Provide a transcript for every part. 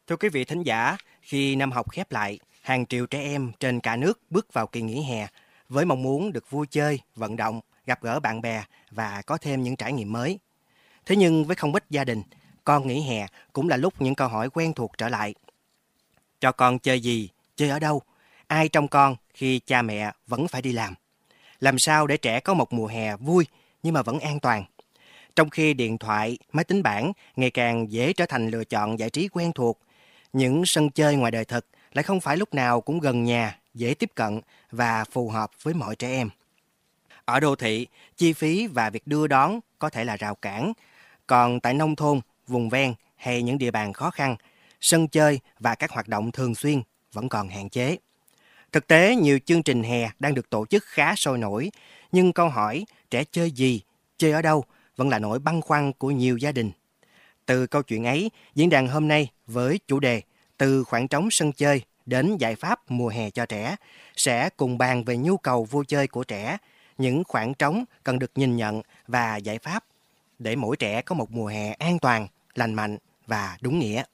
Thưa quý vị thính giả, khi năm học khép lại, hàng triệu trẻ em trên cả nước bước vào kỳ nghỉ hè với mong muốn được vui chơi, vận động, gặp gỡ bạn bè và có thêm những trải nghiệm mới. Thế nhưng với không ít gia đình, con nghỉ hè cũng là lúc những câu hỏi quen thuộc trở lại. Cho con chơi gì, chơi ở đâu, ai trông con khi cha mẹ vẫn phải đi làm? Làm sao để trẻ có một mùa hè vui nhưng mà vẫn an toàn? Trong khi điện thoại, máy tính bảng ngày càng dễ trở thành lựa chọn giải trí quen thuộc, những sân chơi ngoài đời thực lại không phải lúc nào cũng gần nhà, dễ tiếp cận và phù hợp với mọi trẻ em. Ở đô thị, chi phí và việc đưa đón có thể là rào cản. Còn tại nông thôn, vùng ven hay những địa bàn khó khăn, sân chơi và các hoạt động thường xuyên vẫn còn hạn chế. Thực tế, nhiều chương trình hè đang được tổ chức khá sôi nổi, nhưng câu hỏi trẻ chơi gì, chơi ở đâu vẫn là nỗi băn khoăn của nhiều gia đình. Từ câu chuyện ấy, diễn đàn hôm nay với chủ đề từ khoảng trống sân chơi đến giải pháp mùa hè cho trẻ sẽ cùng bàn về nhu cầu vui chơi của trẻ, những khoảng trống cần được nhìn nhận và giải pháp để mỗi trẻ có một mùa hè an toàn, lành mạnh và đúng nghĩa.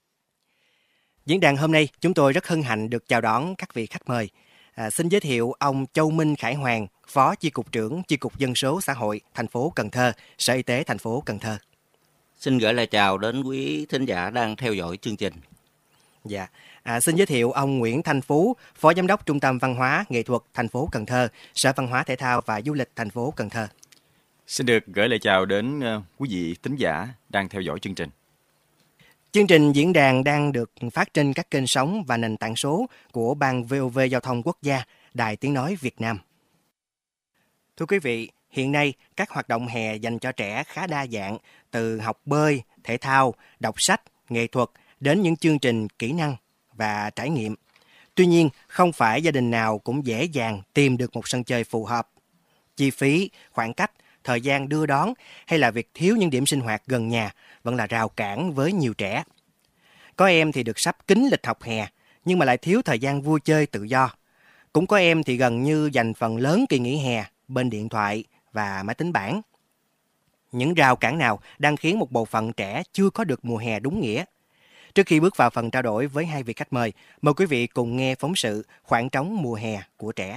Diễn đàn hôm nay chúng tôi rất hân hạnh được chào đón các vị khách mời. Xin giới thiệu ông Châu Minh Khải Hoàng, Phó Chi cục trưởng Chi cục Dân số Xã hội thành phố Cần Thơ, Sở Y tế thành phố Cần Thơ. Xin gửi lời chào đến quý thính giả đang theo dõi chương trình. Dạ. Xin giới thiệu ông Nguyễn Thanh Phú, Phó Giám đốc Trung tâm Văn hóa Nghệ thuật thành phố Cần Thơ, Sở Văn hóa Thể thao và Du lịch thành phố Cần Thơ. Xin được gửi lời chào đến quý vị thính giả đang theo dõi chương trình. Chương trình diễn đàn đang được phát trên các kênh sóng và nền tảng số của Ban VOV Giao thông Quốc gia, Đài Tiếng Nói Việt Nam. Thưa quý vị, hiện nay các hoạt động hè dành cho trẻ khá đa dạng, từ học bơi, thể thao, đọc sách, nghệ thuật đến những chương trình kỹ năng và trải nghiệm. Tuy nhiên, không phải gia đình nào cũng dễ dàng tìm được một sân chơi phù hợp. Chi phí, khoảng cách, thời gian đưa đón hay là việc thiếu những điểm sinh hoạt gần nhà vẫn là rào cản với nhiều trẻ. Có em thì được sắp kín lịch học hè, nhưng mà lại thiếu thời gian vui chơi tự do. Cũng có em thì gần như dành phần lớn kỳ nghỉ hè bên điện thoại và máy tính bảng. Những rào cản nào đang khiến một bộ phận trẻ chưa có được mùa hè đúng nghĩa? Trước khi bước vào phần trao đổi với hai vị khách mời, mời quý vị cùng nghe phóng sự Khoảng trống mùa hè của trẻ.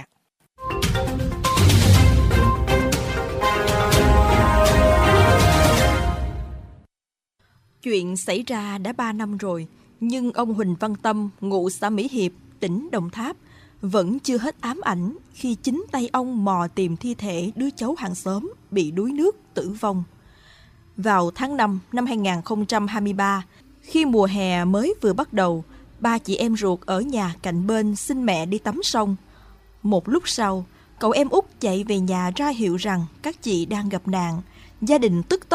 Chuyện xảy ra đã 3 năm rồi, nhưng ông Huỳnh Văn Tâm, ngụ xã Mỹ Hiệp, tỉnh Đồng Tháp, vẫn chưa hết ám ảnh khi chính tay ông mò tìm thi thể đứa cháu hàng xóm bị đuối nước tử vong. Vào tháng 5 năm 2023, khi mùa hè mới vừa bắt đầu, ba chị em ruột ở nhà cạnh bên xin mẹ đi tắm sông. Một lúc sau, cậu em út chạy về nhà ra hiệu rằng các chị đang gặp nạn. Gia đình tức tốc